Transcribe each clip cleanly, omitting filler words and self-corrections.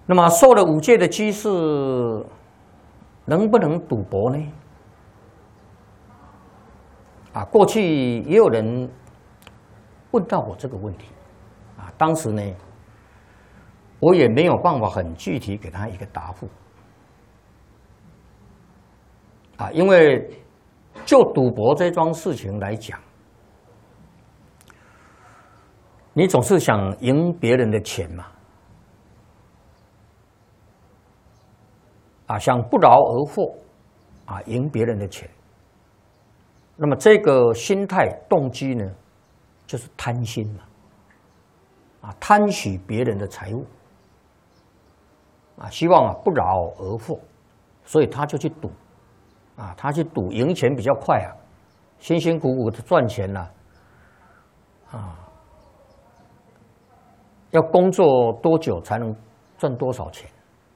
那么受了五戒的居士，能不能赌博呢？过去也有人问到我这个问题，当时呢，我也没有办法很具体给他一个答复，因为就赌博这桩事情来讲，你总是想赢别人的钱嘛，想不劳而获，赢别人的钱。那么这个心态动机呢，就是贪心嘛，贪取别人的财物，希望不劳而获，所以他就去赌，他去赌赢钱比较快辛辛苦苦的赚钱要工作多久才能赚多少钱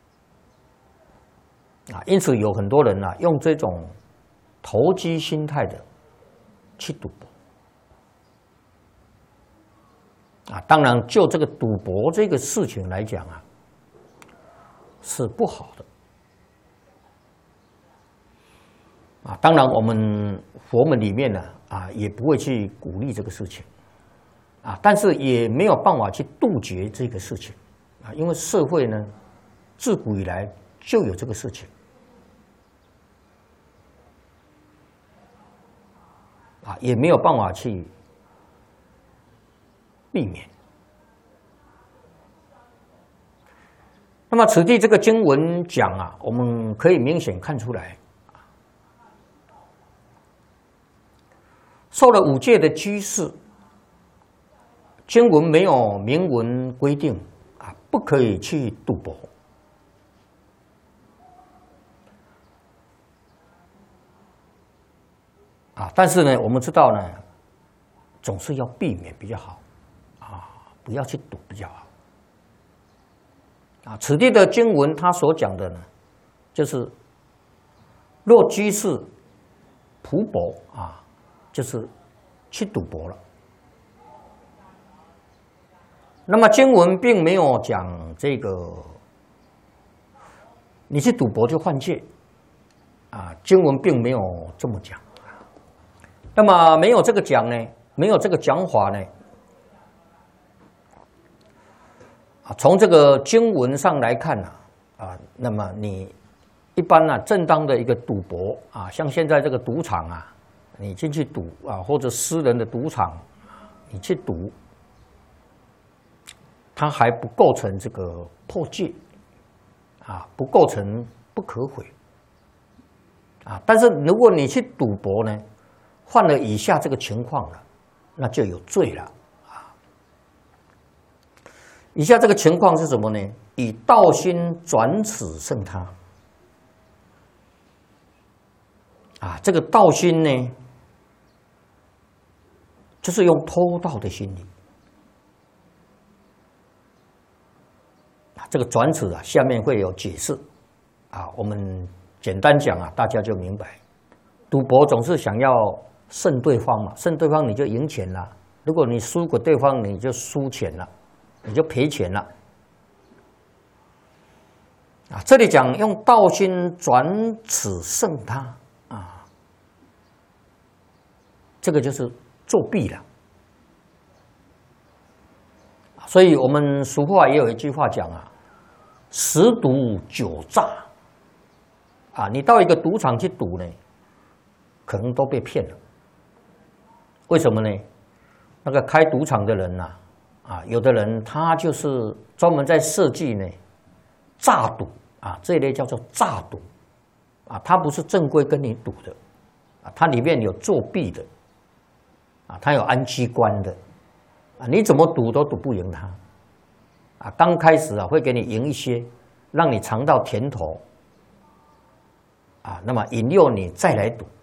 因此有很多人用这种投机心态的去赌博当然就这个赌博这个事情来讲是不好的当然我们佛门里面也不会去鼓励这个事情但是也没有办法去杜绝这个事情因为社会呢自古以来就有这个事情也没有办法去避免。那么此地这个经文讲我们可以明显看出来，受了五戒的居士，经文没有明文规定不可以去赌博。但是呢，我们知道呢，总是要避免比较好，不要去赌比较好。此地的经文他所讲的呢，就是若居士赌博就是去赌博了。那么经文并没有讲这个，你去赌博就犯戒，经文并没有这么讲。那么没有这个讲呢，没有这个讲法呢，从这个经文上来看那么你一般正当的一个赌博像现在这个赌场你进去赌或者私人的赌场你去赌，它还不构成这个破戒不构成不可毁但是如果你去赌博呢，犯了以下这个情况了，那就有罪了以下这个情况是什么呢？以道心转此胜他这个道心呢，就是用偷盗的心理这个转此下面会有解释我们简单讲大家就明白。赌博总是想要胜对方嘛，胜对方你就赢钱了，如果你输给对方你就输钱了，你就赔钱了这里讲用道心转此胜他这个就是作弊了所以我们俗话也有一句话讲十赌九诈你到一个赌场去赌呢，可能都被骗了。为什么呢？那个开赌场的人有的人他就是专门在设计呢诈赌这一类叫做诈赌他不是正规跟你赌的它里面有作弊的它有安机关的你怎么赌都赌不赢他刚开始会给你赢一些，让你尝到甜头那么引诱你再来赌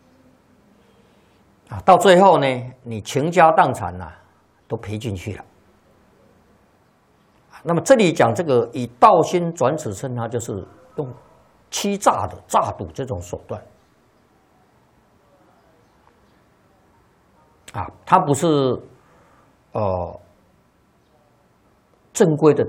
到最后呢，你倾家荡产都赔进去了。那么这里讲这个以道心转此胜他，就是用欺诈的诈赌这种手段它不是正规的